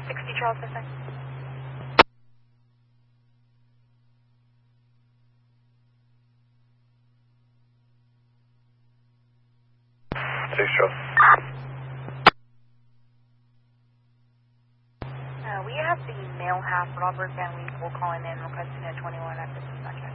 60 Charles Missing. We have the male half, Robert Van Weeple, calling in requesting a 21 active suspension.